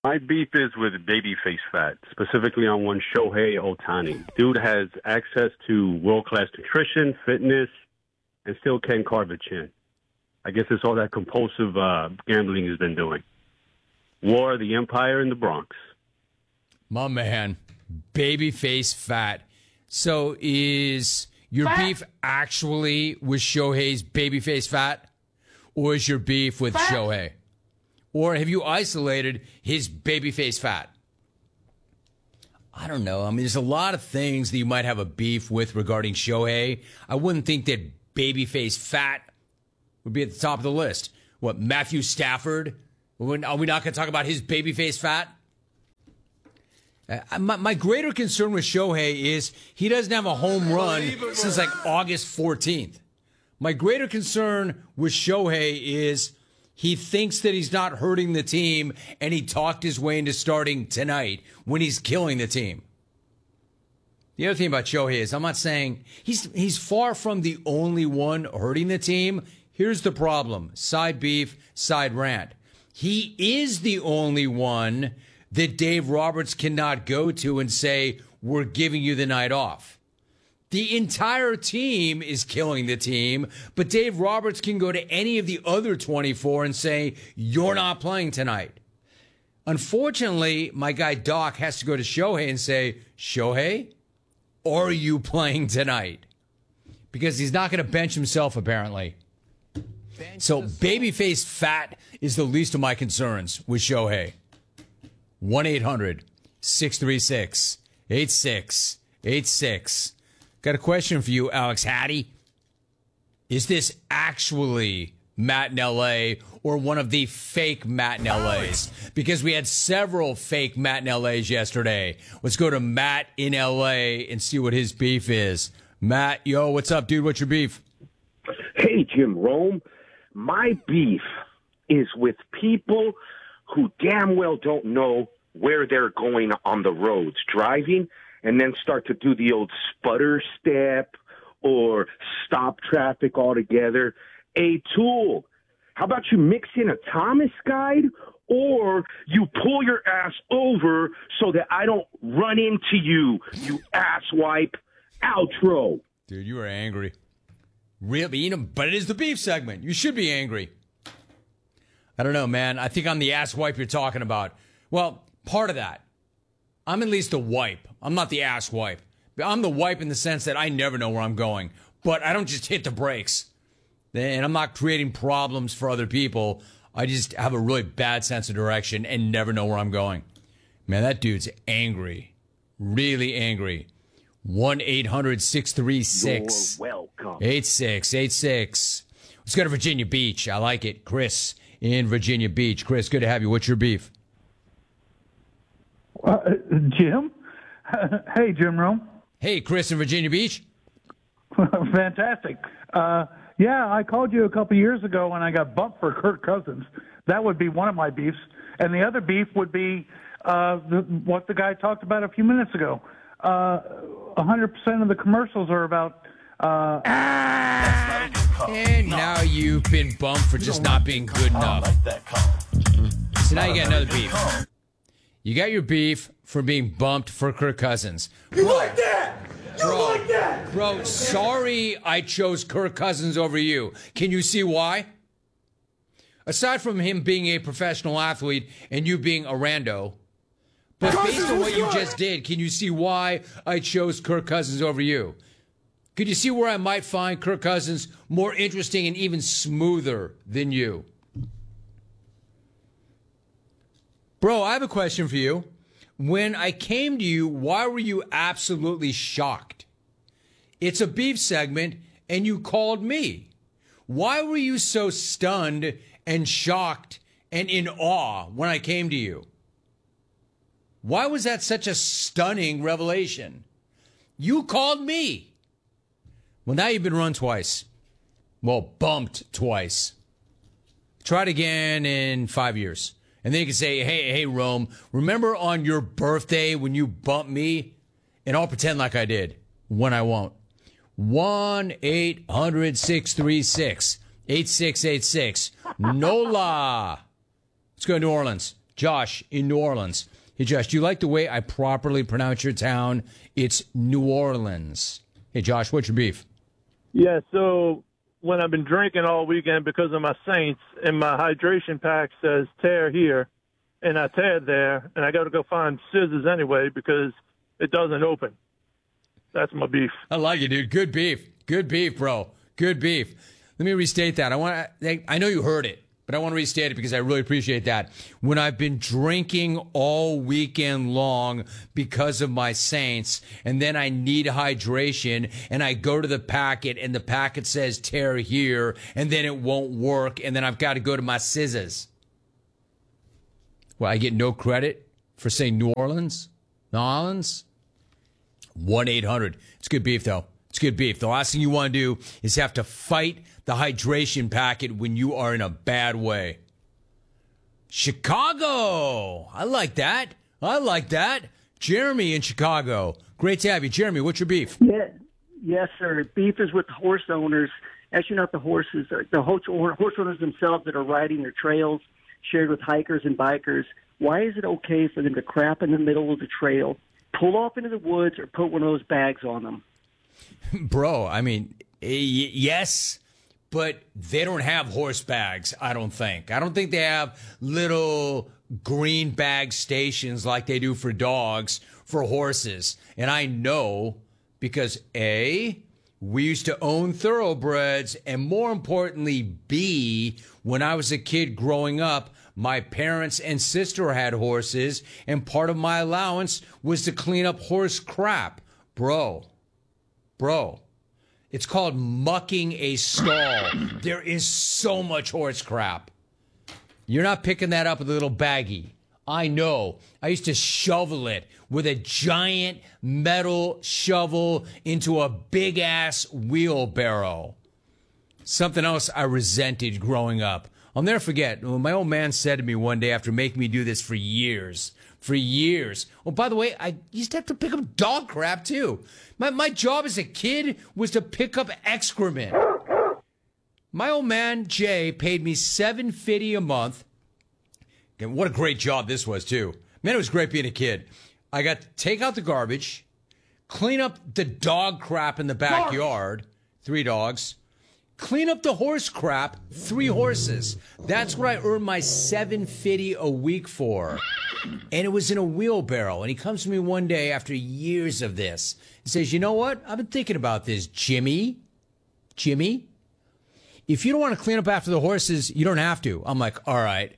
My beef is with babyface fat, specifically on one Shohei Ohtani. Dude has access to world-class nutrition, fitness, and still can't carve a chin. I guess it's all that compulsive gambling he's been doing. War of the Empire in the Bronx. My man, babyface fat. So is your beef actually with Shohei's babyface fat? Or is your beef with Shohei? Or have you isolated his babyface fat? I don't know. I mean, there's a lot of things that you might have a beef with regarding Shohei. I wouldn't think that babyface fat would be at the top of the list. What, Matthew Stafford? Are we not going to talk about his babyface fat? My greater concern with Shohei is he doesn't have a home run since like August 14th. My greater concern with Shohei is he thinks that he's not hurting the team, and he talked his way into starting tonight when he's killing the team. The other thing about Shohei is I'm not saying he's far from the only one hurting the team. Here's the problem. Side beef, side rant. He is the only one that Dave Roberts cannot go to and say, we're giving you the night off. The entire team is killing the team, but Dave Roberts can go to any of the other 24 and say, you're not playing tonight. Unfortunately, my guy Doc has to go to Shohei and say, Shohei, are you playing tonight? Because he's not going to bench himself, apparently. So babyface fat is the least of my concerns with Shohei. 1-800-636-8686. Got a question for you, Alex Hattie. Is this actually Matt in L.A. or one of the fake Matt in L.A.s? Because we had several fake Matt in L.A.s yesterday. Let's go to Matt in L.A. and see what his beef is. Matt, yo, what's up, dude? What's your beef? Hey, Jim Rome. My beef is with people who damn well don't know where they're going on the roads driving, and then start to do the old sputter step or stop traffic altogether. A tool. How about you mix in a Thomas guide, or you pull your ass over so that I don't run into you, you asswipe. Outro. Dude, you are angry. Really, but it is the beef segment. You should be angry. I don't know, man. I think I'm the asswipe you're talking about. Well, part of that. I'm at least the wipe. I'm not the ass wipe. I'm the wipe in the sense that I never know where I'm going. But I don't just hit the brakes. And I'm not creating problems for other people. I just have a really bad sense of direction and never know where I'm going. Man, that dude's angry. Really angry. 1-800-636-8686. Let's go to Virginia Beach. I like it. Chris in Virginia Beach. Chris, good to have you. What's your beef? Jim? Hey, Jim Rome. Hey, Chris in Virginia Beach. Fantastic. Yeah, I called you a couple years ago when I got bumped for Kirk Cousins. That would be one of my beefs. And the other beef would be what the guy talked about a few minutes ago. 100% of the commercials are about... And now you've been bumped for just not being good enough. So now you got another beef. You got your beef for being bumped for Kirk Cousins. You like that? You like that? Bro, sorry I chose Kirk Cousins over you. Can you see why? Aside from him being a professional athlete and you being a rando, but based on what you just did, can you see why I chose Kirk Cousins over you? Could you see where I might find Kirk Cousins more interesting and even smoother than you? Bro, I have a question for you. When I came to you, why were you absolutely shocked? It's a beef segment, and you called me. Why were you so stunned and shocked and in awe when I came to you? Why was that such a stunning revelation? You called me. Well, now you've been run twice. Well, bumped twice. Try it again in 5 years. And then you can say, hey, Rome, remember on your birthday when you bumped me? And I'll pretend like I did, when I won't. 1-800-636-8686. Nola. Let's go to New Orleans. Josh in New Orleans. Hey, Josh, do you like the way I properly pronounce your town? It's New Orleans. Hey, Josh, what's your beef? Yeah, so when I've been drinking all weekend because of my Saints, and my hydration pack says tear here, and I teared there, and I got to go find scissors anyway because it doesn't open. That's my beef. I like it, dude. Good beef. Good beef, bro. Good beef. Let me restate that. I know you heard it, but I want to restate it because I really appreciate that. When I've been drinking all weekend long because of my Saints, and then I need hydration, and I go to the packet, and the packet says tear here, and then it won't work, and then I've got to go to my scissors. Well, I get no credit for saying New Orleans? New Orleans? 1-800. It's good beef, though. It's good beef. The last thing you want to do is have to fight the hydration packet when you are in a bad way. Chicago. I like that. I like that. Jeremy in Chicago. Great to have you. Jeremy, what's your beef? Yeah. Yes, sir. Beef is with horse owners. Actually, not the horses. The horse owners themselves that are riding their trails shared with hikers and bikers. Why is it okay for them to crap in the middle of the trail, pull off into the woods, or put one of those bags on them? Bro, I mean, yes, but they don't have horse bags, I don't think. I don't think they have little green bag stations like they do for dogs for horses. And I know because A, we used to own thoroughbreds, and more importantly, B, when I was a kid growing up, my parents and sister had horses, and part of my allowance was to clean up horse crap. Bro, it's called mucking a stall. There is so much horse crap. You're not picking that up with a little baggie. I know. I used to shovel it with a giant metal shovel into a big-ass wheelbarrow. Something else I resented growing up. I'll never forget, my old man said to me one day after making me do this for years. Oh, by the way, I used to have to pick up dog crap, too. My job as a kid was to pick up excrement. My old man, Jay, paid me $7.50 a month. And what a great job this was, too. Man, it was great being a kid. I got to take out the garbage, clean up the dog crap in the backyard, 3 dogs, clean up the horse crap, 3 horses. That's what I earned my $7.50 a week for. And it was in a wheelbarrow. And he comes to me one day after years of this and says, you know what? I've been thinking about this, Jimmy. If you don't want to clean up after the horses, you don't have to. I'm like, all right.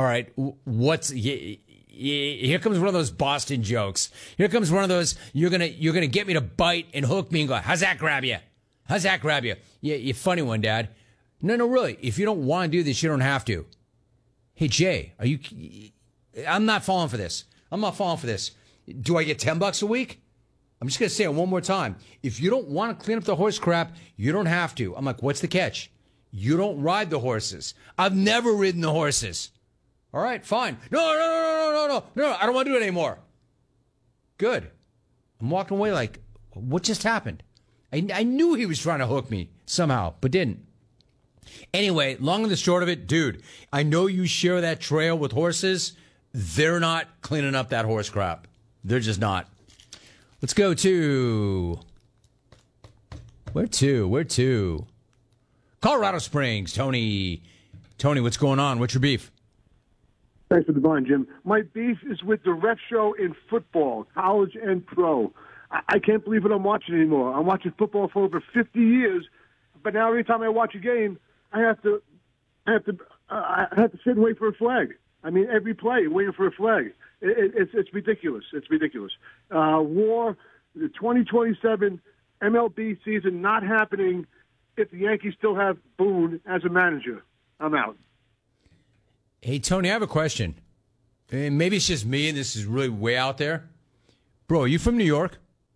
Here comes one of those Boston jokes. Here comes one of those, you're gonna get me to bite and hook me and go, how's that grab you? Yeah, you're funny one, Dad. No, really. If you don't want to do this, you don't have to. Hey, Jay, I'm not falling for this. Do I get $10 a week? I'm just going to say it one more time. If you don't want to clean up the horse crap, you don't have to. I'm like, what's the catch? You don't ride the horses. I've never ridden the horses. All right, fine. No, I don't want to do it anymore. Good. I'm walking away like, what just happened? I knew he was trying to hook me somehow, but didn't. Anyway, long and the short of it, dude, I know you share that trail with horses. They're not cleaning up that horse crap. They're just not. Let's go to... Where to? Colorado Springs. Tony, what's going on? What's your beef? Thanks for the line, Jim. My beef is with the ref show in football, college and pro. I can't believe what I'm watching anymore. I'm watching football for over 50 years, but now every time I watch a game, I have to sit and wait for a flag. I mean, every play, waiting for a flag. It's ridiculous. It's ridiculous. The 2027 MLB season not happening if the Yankees still have Boone as a manager. I'm out. Hey, Tony, I have a question. And maybe it's just me, and this is really way out there. Bro, are you from New York?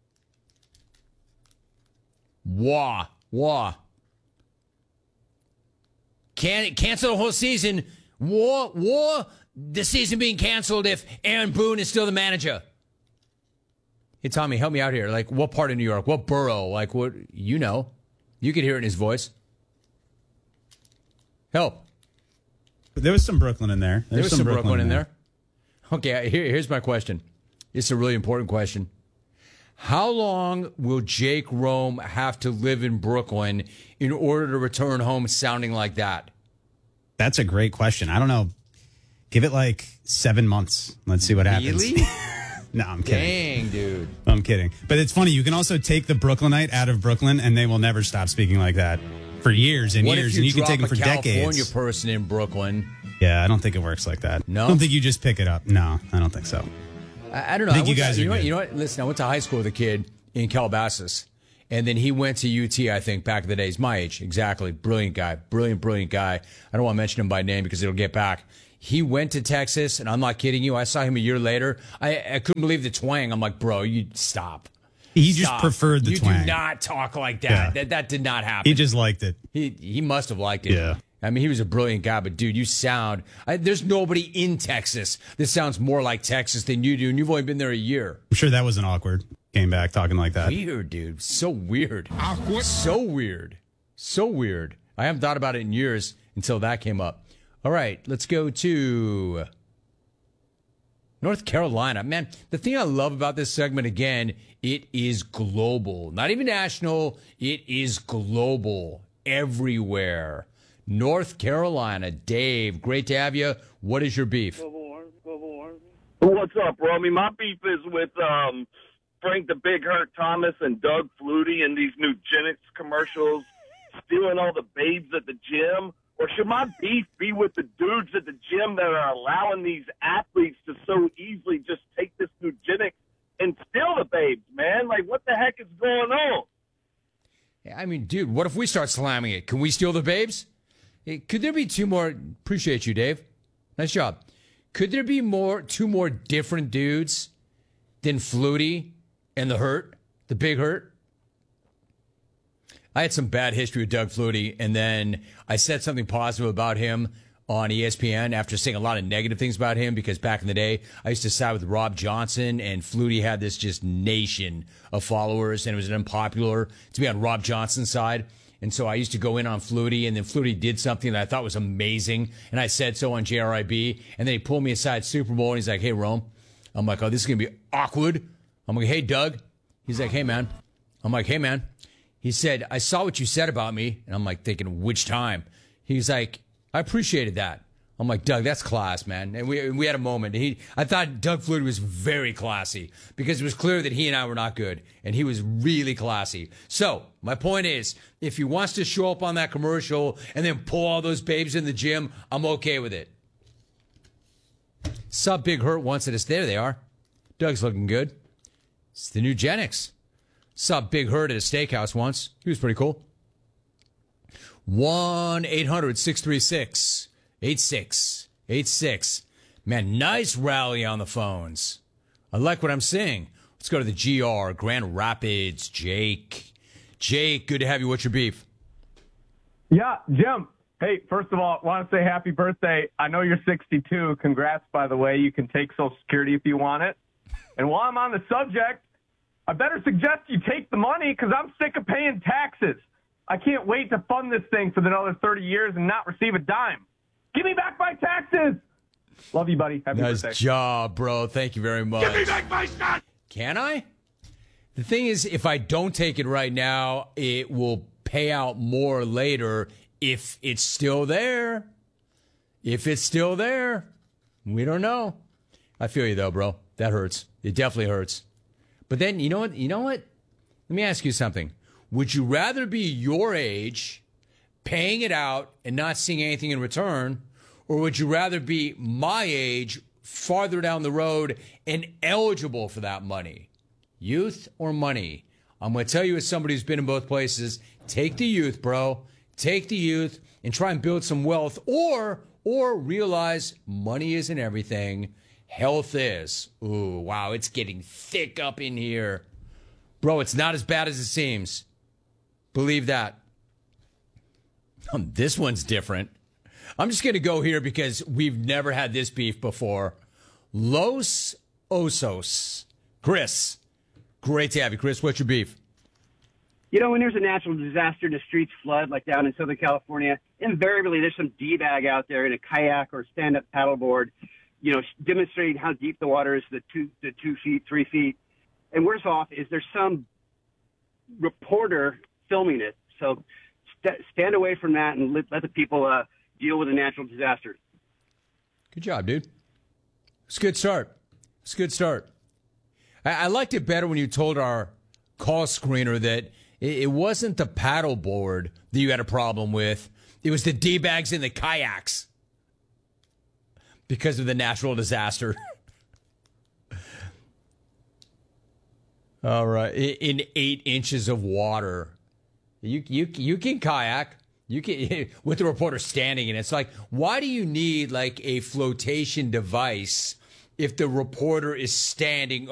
Wah. Cancel the whole season. War. The season being canceled if Aaron Boone is still the manager. Hey, Tommy, help me out here. Like, what part of New York? What borough? Like, what? You know. You could hear it in his voice. Help. There was some Brooklyn in there. There was some Brooklyn in there. Okay, here's my question. It's a really important question. How long will Jake Rome have to live in Brooklyn in order to return home sounding like that? That's a great question. I don't know. Give it like 7 months. Let's see what happens. Really? No, I'm kidding. Dang, dude. I'm kidding. But it's funny. You can also take the Brooklynite out of Brooklyn, and they will never stop speaking like that for years and years. And you can take them for decades. California person in Brooklyn. Yeah, I don't think it works like that. No? I don't think you just pick it up. No, I don't think so. I don't know. I think you guys are good. You know what? Listen, I went to high school with a kid in Calabasas, and then he went to UT, I think, back in the days. My age, exactly. Brilliant guy. Brilliant guy. I don't want to mention him by name because it'll get back. He went to Texas, and I'm not kidding you. I saw him a year later. I couldn't believe the twang. I'm like, bro, you stop. He just preferred the twang. You do not talk like that. Yeah. That did not happen. He just liked it. He must have liked it. Yeah. I mean, he was a brilliant guy, but dude, you sound. There's nobody in Texas that sounds more like Texas than you do, and you've only been there a year. I'm sure that wasn't awkward. Came back talking like that. Weird, dude. So weird. Awkward. So weird. So weird. I haven't thought about it in years until that came up. All right, let's go to North Carolina. Man, the thing I love about this segment, again, it is global. Not even national. It is global. Everywhere. North Carolina. Dave, great to have you. What is your beef? What's up, Romy? My beef is with Frank the Big Hurt Thomas and Doug Flutie and these Nugenics commercials stealing all the babes at the gym. Or should my beef be with the dudes at the gym that are allowing these athletes to so easily just take this Nugenics and steal the babes, man? Like, what the heck is going on? I mean, dude, what if we start slamming it? Can we steal the babes? Could there be two more? Appreciate you, Dave. Nice job. Could there be two more different dudes than Flutie and the Hurt, the Big Hurt? I had some bad history with Doug Flutie, and then I said something positive about him on ESPN after saying a lot of negative things about him, because back in the day, I used to side with Rob Johnson, and Flutie had this just nation of followers, and it was unpopular to be on Rob Johnson's side. And so I used to go in on Flutie, and then Flutie did something that I thought was amazing, and I said so on JRIB, and then he pulled me aside Super Bowl, and he's like, hey, Rome. I'm like, oh, this is going to be awkward. I'm like, hey, Doug. He's like, hey, man. I'm like, hey, man. He said, I saw what you said about me. And I'm like thinking, which time? He's like, I appreciated that. I'm like, Doug, that's class, man. And we had a moment. I thought Doug Flutie was very classy because it was clear that he and I were not good. And he was really classy. So my point is, if he wants to show up on that commercial and then pull all those babes in the gym, I'm okay with it. Sub Big Hurt wants it. There they are. Doug's looking good. It's the Nugenics. Saw Big Hurt at a steakhouse once. He was pretty cool. 1-800-636-8686. Man, nice rally on the phones. I like what I'm seeing. Let's go to the GR, Grand Rapids. Jake, good to have you. What's your beef? Yeah, Jim. Hey, first of all, I want to say happy birthday. I know you're 62. Congrats, by the way. You can take Social Security if you want it. And while I'm on the subject, I better suggest you take the money because I'm sick of paying taxes. I can't wait to fund this thing for another 30 years and not receive a dime. Give me back my taxes. Love you, buddy. Happy birthday. Nice job, bro. Thank you very much. Give me back my son. Can I? The thing is, if I don't take it right now, it will pay out more later if it's still there. If it's still there, we don't know. I feel you, though, bro. That hurts. It definitely hurts. But then, you know what? Let me ask you something. Would you rather be your age, paying it out and not seeing anything in return, or would you rather be my age, farther down the road, and eligible for that money? Youth or money? I'm going to tell you as somebody who's been in both places, take the youth, bro. Take the youth and try and build some wealth, or realize money isn't everything. Health is. Ooh, wow, it's getting thick up in here. Bro, it's not as bad as it seems. Believe that. This one's different. I'm just going to go here because we've never had this beef before. Los Osos. Chris. Great to have you. Chris, what's your beef? You know, when there's a natural disaster and the streets flood, like down in Southern California, invariably there's some D-bag out there in a kayak or stand-up paddleboard demonstrating how deep the water is, the 2 feet, 3 feet. And worse off is there's some reporter filming it. So stand away from that and let the people deal with a natural disaster. Good job, dude. It's a good start. It's a good start. I liked it better when you told our call screener that it wasn't the paddleboard that you had a problem with. It was the D-bags and the kayaks because of the natural disaster. All right. In 8 inches of water. You can kayak. You can with the reporter standing in it. It's like, why do you need like a flotation device if the reporter is standing